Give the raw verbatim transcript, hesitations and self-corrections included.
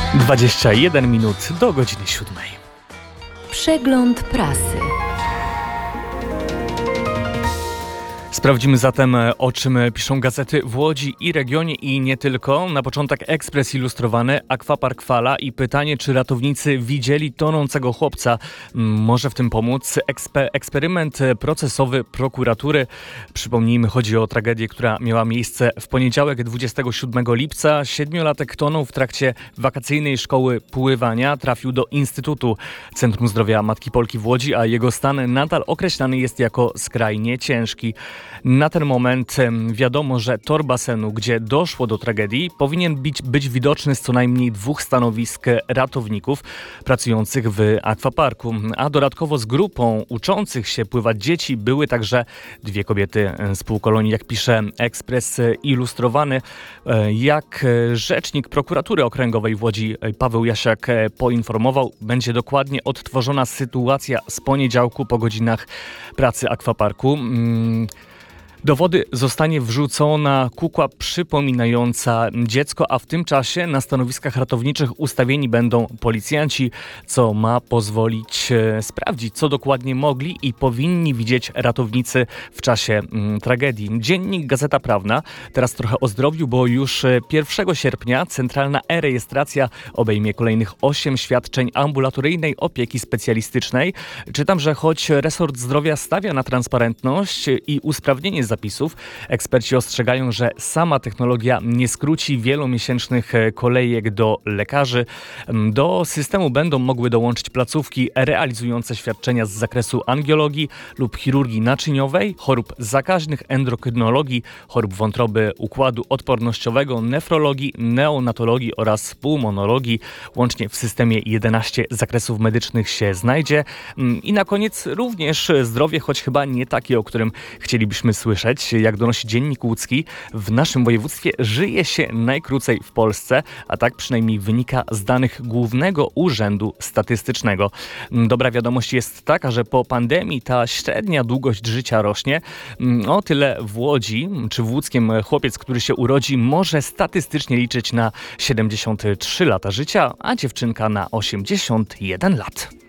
dwadzieścia jeden minut do godziny siódmej. Przegląd prasy. Sprawdzimy zatem, o czym piszą gazety w Łodzi i regionie i nie tylko. Na początek Ekspres Ilustrowany, Aquapark fala i pytanie, czy ratownicy widzieli tonącego chłopca. Może w tym pomóc Ekspe- eksperyment procesowy prokuratury. Przypomnijmy, chodzi o tragedię, która miała miejsce w poniedziałek dwudziestego siódmego lipca. Siedmiolatek tonął w trakcie wakacyjnej szkoły pływania. Trafił do Instytutu Centrum Zdrowia Matki Polki w Łodzi, a jego stan nadal określany jest jako skrajnie ciężki. Na ten moment wiadomo, że tor basenu, gdzie doszło do tragedii, powinien być, być widoczny z co najmniej dwóch stanowisk ratowników pracujących w akwaparku. A dodatkowo z grupą uczących się pływać dzieci były także dwie kobiety z półkolonii, jak pisze Ekspres Ilustrowany. Jak rzecznik prokuratury okręgowej w Łodzi Paweł Jasiak poinformował, będzie dokładnie odtworzona sytuacja z poniedziałku po godzinach pracy akwaparku. Do wody zostanie wrzucona kukła przypominająca dziecko, a w tym czasie na stanowiskach ratowniczych ustawieni będą policjanci, co ma pozwolić e, sprawdzić, co dokładnie mogli i powinni widzieć ratownicy w czasie m, tragedii. Dziennik Gazeta Prawna teraz trochę o zdrowiu, bo już pierwszego sierpnia centralna e-rejestracja obejmie kolejnych osiem świadczeń ambulatoryjnej opieki specjalistycznej. Czytam, że choć resort zdrowia stawia na transparentność i usprawnienie zapisów, eksperci ostrzegają, że sama technologia nie skróci wielomiesięcznych kolejek do lekarzy. Do systemu będą mogły dołączyć placówki realizujące świadczenia z zakresu angiologii lub chirurgii naczyniowej, chorób zakaźnych, endokrynologii, chorób wątroby, układu odpornościowego, nefrologii, neonatologii oraz pulmonologii. Łącznie w systemie jedenaście zakresów medycznych się znajdzie. I na koniec również zdrowie, choć chyba nie takie, o którym chcielibyśmy słyszeć. Jak donosi Dziennik Łódzki, w naszym województwie żyje się najkrócej w Polsce, a tak przynajmniej wynika z danych Głównego Urzędu Statystycznego. Dobra wiadomość jest taka, że po pandemii ta średnia długość życia rośnie. O tyle w Łodzi, czy w Łódzkiem chłopiec, który się urodzi, może statystycznie liczyć na siedemdziesiąt trzy lata życia, a dziewczynka na osiemdziesiąt jeden lat.